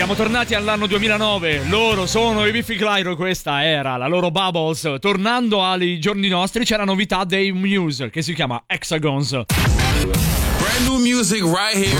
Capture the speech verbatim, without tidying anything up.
Siamo tornati all'anno duemilanove, loro sono i Biffy Clyro, questa era la loro Bubbles. Tornando ai giorni nostri c'è la novità dei Muse che si chiama Hexagons. Brand new music right here.